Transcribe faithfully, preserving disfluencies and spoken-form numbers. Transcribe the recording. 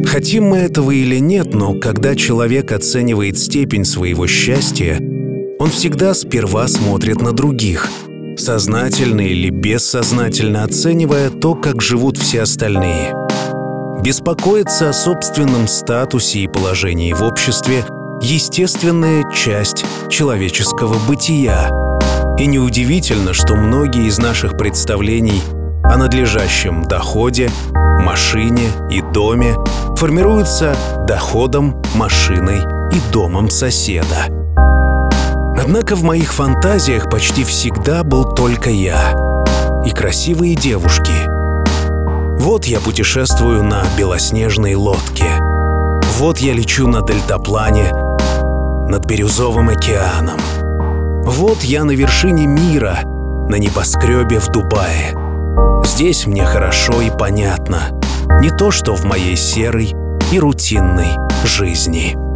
Хотим мы этого или нет, но когда человек оценивает степень своего счастья, он всегда сперва смотрит на других, сознательно или бессознательно оценивая то, как живут все остальные. Беспокоиться о собственном статусе и положении в обществе – естественная часть человеческого бытия. И неудивительно, что многие из наших представлений о надлежащем доходе, машине и доме формируются доходом, машиной и домом соседа. Однако в моих фантазиях почти всегда был только я и красивые девушки. Вот я путешествую на белоснежной лодке. Вот я лечу на дельтаплане над бирюзовым океаном. Вот я на вершине мира, на небоскребе в Дубае. Здесь мне хорошо и понятно. Не то, что в моей серой и рутинной жизни.